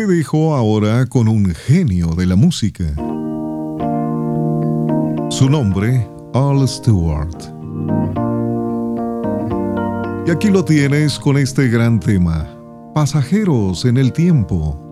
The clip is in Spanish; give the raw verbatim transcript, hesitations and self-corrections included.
Te dejo ahora con un genio de la música. Su nombre, Al Stewart. Y aquí lo tienes con este gran tema, Pasajeros en el Tiempo.